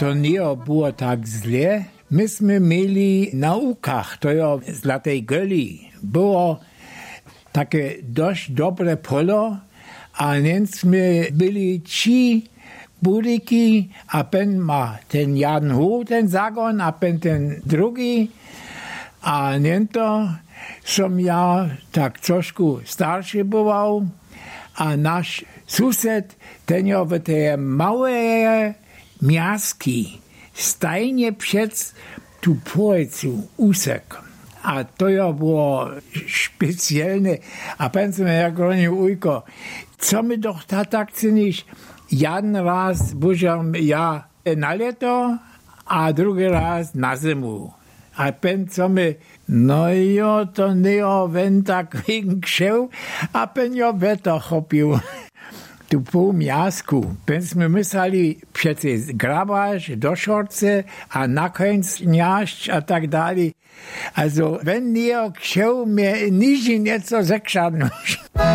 to nie było tak źle. Myśmy mieli na ukach, to jo z Latej Göli, było takie dość dobre polo, a nienśmy byli ci budyki, a pen ma ten Jan Hu, ten zagon, a pen ten drugi, a niento som ja tak trošku starszy bywał, a nasz sused, ten jo w te małe miaski, stajnie przed tu pojecu usek. A to jo było specjalne. A pędzimy jak oni ujko, co my doch tak czynisz? Jeden raz buziam ja na leto, a drugi raz na zimu. A pen co my, no jo, to nie o wen tak wegen krzeł, a pen jo weto chopił. Tu pół miasku. Pędzmy myśleli przecież grabać do szorce, a na końc niaść, a tak dalej. Also, wenn nie o krzeł mnie niż nieco zekrzadność.